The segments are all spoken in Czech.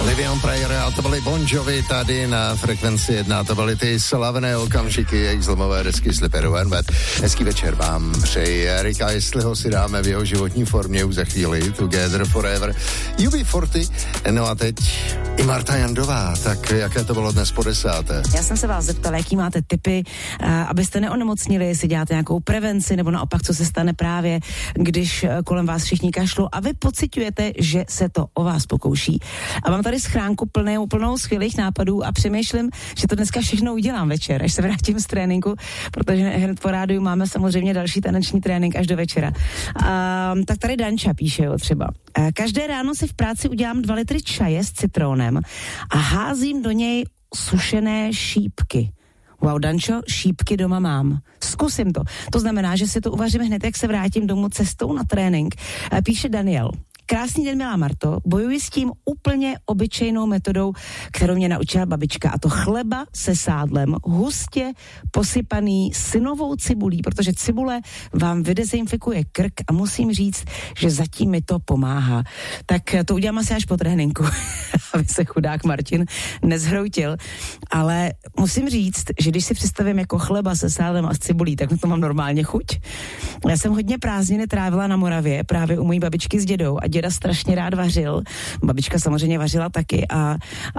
Livion Prayer a to byly Bon Jovi tady na Frekvenci 1. To byly ty slavné okamžiky, jejich zlomové desky Slippery When Wet. Hezký večer vám přeji Erika, jestli ho si dáme v jeho životní formě už za chvíli. Together Forever. UB40. No a teď i Marta Jandová. Tak jaké to bylo dnes po 10. Já jsem se vás zeptala, jaký máte tipy, abyste neonemocnili, jestli děláte nějakou prevenci, nebo naopak, co se stane právě, když kolem vás všichni kašlou a vy pociťujete, že se to o vás pokouší. A mám tady schránku plnou skvělých nápadů a přemýšlím, že to dneska všechno udělám večer, až se vrátím z tréninku, protože hned po rádiu máme samozřejmě další taneční trénink až do večera. Tak tady Danča píše, jo, třeba. Každé ráno si v práci udělám 2 litry čaje s citrónem a házím do něj sušené šípky. Wow, Dančo, šípky doma mám. Zkusím to. To znamená, že si to uvařím hned, jak se vrátím domů cestou na trénink. Píše Daniel. Krásný den, milá Marto, bojuji s tím úplně obyčejnou metodou, kterou mě naučila babička, a to chleba se sádlem, hustě posypaný synovou cibulí, protože cibule vám vydezinfikuje krk a musím říct, že zatím mi to pomáhá. Tak to udělám asi až po tréninku, aby se chudák Martin nezhroutil, ale musím říct, že když si představím jako chleba se sádlem a s cibulí, tak to mám normálně chuť. Já jsem hodně prázdniny trávila na Moravě, právě u mojí babičky s dědou a děda strašně rád vařil. Babička samozřejmě vařila taky a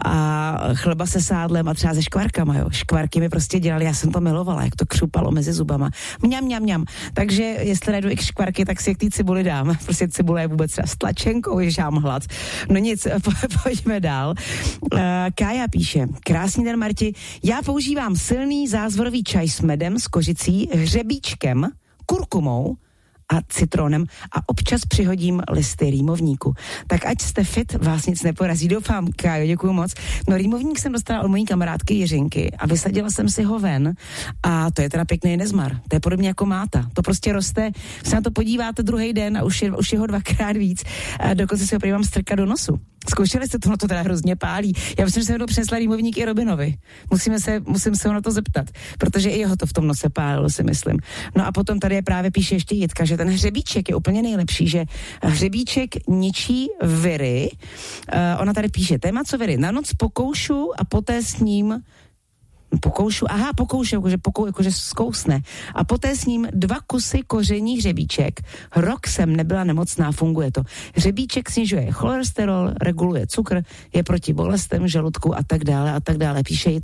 chleba se sádlem a třeba se škvarkama, jo. Škvarky mi prostě dělali, já jsem to milovala, jak to křupalo mezi zubama. Mňam. Takže jestli najdu i škvarky, tak si jak tý cibuli dám. Prostě cibule je vůbec třeba s tlačenkou, že mám hlad. No nic, pojďme dál. Kája píše, krásný den, Marti. Já používám silný zázvorový čaj s medem, s kořicí, hřebíčkem, kurkumou a citronem a občas přihodím listy rýmovníku. Tak ať jste fit, vás nic neporazí. Doufám, Kájo, děkuju moc. No, rýmovník jsem dostala od mojí kamarádky Jiřinky a vysadila jsem si ho ven a to je teda pěkný nezmar. To je podobně jako máta. To prostě roste, se na to podíváte druhý den a už je ho 2krát víc. A dokonce si ho prý mám strkat do nosu. Zkoušeli jste to, no to teda hrozně pálí. Já myslím, že jsem to přinesla rýmovník i Robinovi. Musím se ho na to zeptat, protože i jeho to v tom nose pálilo, si myslím. No a potom tady právě píše ještě Jitka, že ten hřebíček je úplně nejlepší, že hřebíček ničí viry. Ona tady píše, téma co viry, na noc pokoušu a poté s ním pokoušu, jakože zkousne. A poté s ním 2 kusy koření hřebíček. Rok jsem nebyla nemocná, funguje to. Hřebíček snižuje cholesterol, reguluje cukr, je proti bolestem žaludku a tak dále, píše Jitka.